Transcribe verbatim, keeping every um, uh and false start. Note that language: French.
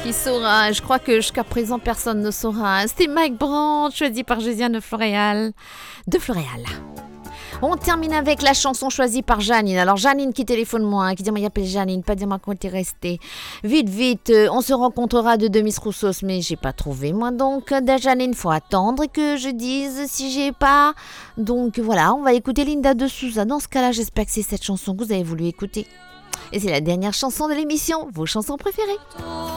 qui saura. Je crois que jusqu'à présent, personne ne saura. C'était Mike Brandt, choisi par Josiane de Floréal. De Floréal. On termine avec la chanson choisie par Janine. Alors Janine qui téléphone moi, qui dit moi j'appelle Janine, pas dire moi quand t'es resté. Vite vite, euh, on se rencontrera de Demis Roussos, mais j'ai pas trouvé moi donc. De Janine, faut attendre que je dise si j'ai pas. Donc voilà, on va écouter Linda de Souza. Dans ce cas-là, j'espère que c'est cette chanson que vous avez voulu écouter. Et c'est la dernière chanson de l'émission, vos chansons préférées.